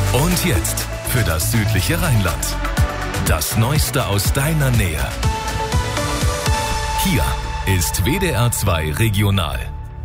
Und jetzt für das südliche Rheinland. Das Neueste aus deiner Nähe. Hier ist WDR 2 Regional.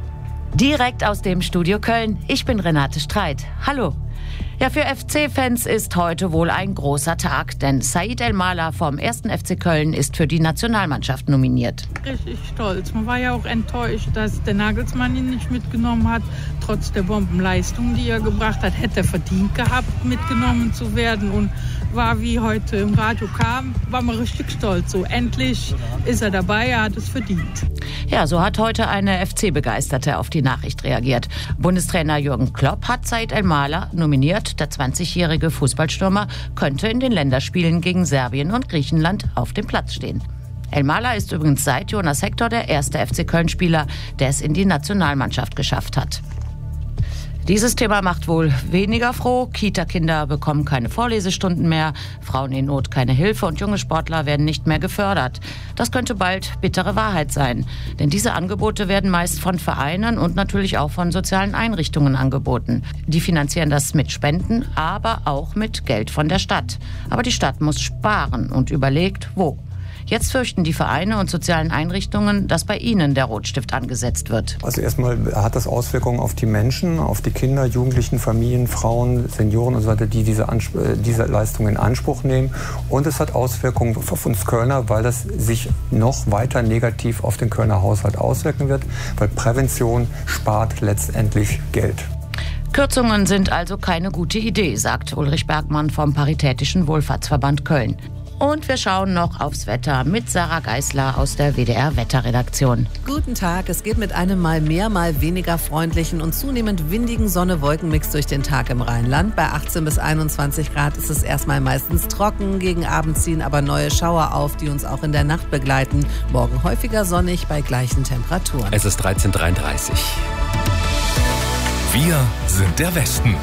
Direkt aus dem Studio Köln. Ich bin Renate Streit. Hallo. Ja, für FC-Fans ist heute wohl ein großer Tag, denn Said El-Mala vom 1. FC Köln ist für die Nationalmannschaft nominiert. Richtig stolz. Man war ja auch enttäuscht, dass der Nagelsmann ihn nicht mitgenommen hat. Trotz der Bombenleistung, die er gebracht hat, hätte er verdient gehabt, mitgenommen zu werden. Und war, wie heute im Radio kam, war man richtig stolz. So, endlich ist er dabei, er hat es verdient. Ja, so hat heute eine FC-Begeisterte auf die Nachricht reagiert. Bundestrainer Jürgen Klopp hat Said El-Mala nominiert. Der 20-jährige Fußballstürmer könnte in den Länderspielen gegen Serbien und Griechenland auf dem Platz stehen. El-Mala ist übrigens seit Jonas Hector der erste FC Köln-Spieler, der es in die Nationalmannschaft geschafft hat. Dieses Thema macht wohl weniger froh. Kita-Kinder bekommen keine Vorlesestunden mehr, Frauen in Not keine Hilfe und junge Sportler werden nicht mehr gefördert. Das könnte bald bittere Wahrheit sein. Denn diese Angebote werden meist von Vereinen und natürlich auch von sozialen Einrichtungen angeboten. Die finanzieren das mit Spenden, aber auch mit Geld von der Stadt. Aber die Stadt muss sparen und überlegt, wo. Jetzt fürchten die Vereine und sozialen Einrichtungen, dass bei ihnen der Rotstift angesetzt wird. Also erstmal hat das Auswirkungen auf die Menschen, auf die Kinder, Jugendlichen, Familien, Frauen, Senioren und so weiter, die diese Leistung in Anspruch nehmen. Und es hat Auswirkungen auf uns Kölner, weil das sich noch weiter negativ auf den Kölner Haushalt auswirken wird, weil Prävention spart letztendlich Geld. Kürzungen sind also keine gute Idee, sagt Ulrich Bergmann vom Paritätischen Wohlfahrtsverband Köln. Und wir schauen noch aufs Wetter mit Sarah Geisler aus der WDR-Wetterredaktion. Guten Tag, es geht mit einem mal mehr, mal weniger freundlichen und zunehmend windigen Sonne-Wolken-Mix durch den Tag im Rheinland. Bei 18 bis 21 Grad ist es erstmal meistens trocken. Gegen Abend ziehen aber neue Schauer auf, die uns auch in der Nacht begleiten. Morgen häufiger sonnig bei gleichen Temperaturen. Es ist 13:33. Wir sind der Westen.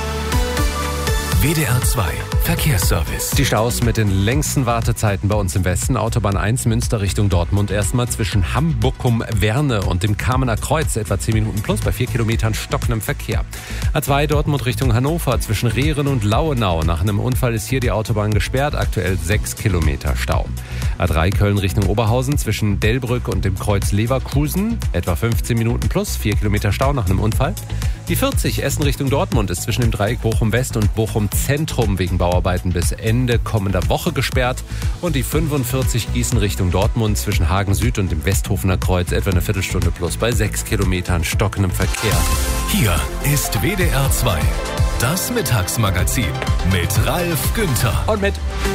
WDR 2 Verkehrsservice. Die Staus mit den längsten Wartezeiten bei uns im Westen. Autobahn 1 Münster Richtung Dortmund. Erstmal zwischen Hambuckum-Werne und dem Kamener Kreuz etwa 10 Minuten plus bei 4 Kilometern stockendem Verkehr. A2 Dortmund Richtung Hannover zwischen Rehren und Lauenau. Nach einem Unfall ist hier die Autobahn gesperrt. Aktuell 6 Kilometer Stau. A3 Köln Richtung Oberhausen zwischen Delbrück und dem Kreuz Leverkusen. Etwa 15 Minuten plus 4 Kilometer Stau nach einem Unfall. Die 40 Essen Richtung Dortmund ist zwischen dem Dreieck Bochum-West und Bochum-Zentrum wegen Bauarbeiten bis Ende kommender Woche gesperrt. Und die 45 Gießen Richtung Dortmund zwischen Hagen-Süd und dem Westhofener Kreuz etwa eine Viertelstunde plus bei 6 Kilometern stockendem Verkehr. Hier ist WDR 2, das Mittagsmagazin mit Ralf Günther. Und mit